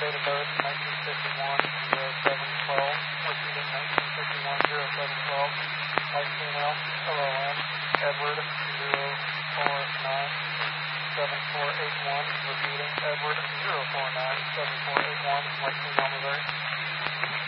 date of birth 1951-07-12, repeating 1951-07-12, white female, LOM, Edward 049-7481, repeating Edward 049-7481, white female, Missouri.